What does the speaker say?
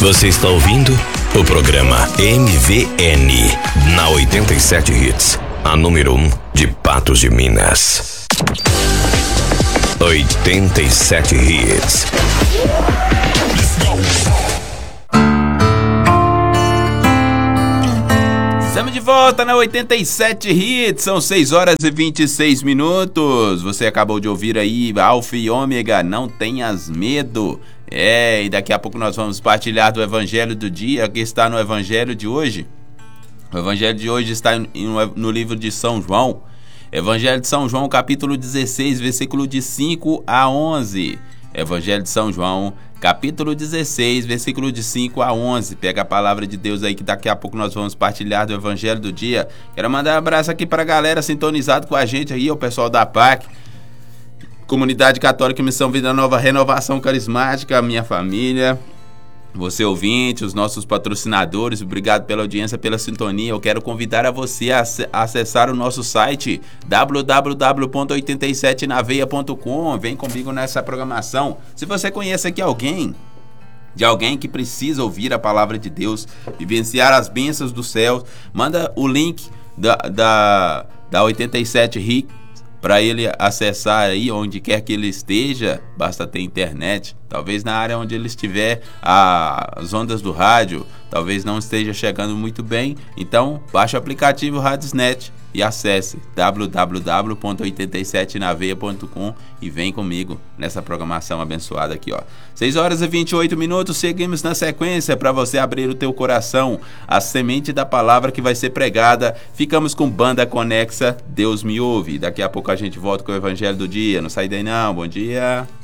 Você está ouvindo o programa MVN na 87 Hits, a número 1 de Patos de Minas. 87 Hits. Estamos de volta na 87 Hits, são 6 horas e 26 minutos. Você acabou de ouvir aí Alfa e Ômega, Não Tenhas Medo. E daqui a pouco nós vamos partilhar do Evangelho do dia, que está no Evangelho de hoje. O Evangelho de hoje está no livro de São João. Evangelho de São João, capítulo 16, versículo de 5 a 11. Evangelho de São João, capítulo 16, versículo de 5 a 11. Pega a palavra de Deus aí que daqui a pouco nós vamos partilhar do Evangelho do dia. Quero mandar um abraço aqui para a galera sintonizado com a gente aí, o pessoal da PAC, Comunidade Católica Missão Vida Nova, Renovação Carismática, a minha família, você ouvinte, os nossos patrocinadores, obrigado pela audiência, pela sintonia. Eu quero convidar a você a acessar o nosso site www.87naveia.com. Vem comigo nessa programação. Se você conhece aqui alguém que precisa ouvir a palavra de Deus, vivenciar as bênçãos do céu, manda o link da 87 Hits para ele acessar aí onde quer que ele esteja. Basta ter internet. Talvez na área onde ele estiver, as ondas do rádio talvez não esteja chegando muito bem. Então, baixe o aplicativo Radiosnet e acesse www.87naveia.com e vem comigo nessa programação abençoada aqui, ó. 6 horas e 28 minutos, seguimos na sequência para você abrir o teu coração, a semente da palavra que vai ser pregada. Ficamos com Banda Conexa, Deus Me Ouve. Daqui a pouco a gente volta com o Evangelho do dia. Não sai daí não, bom dia.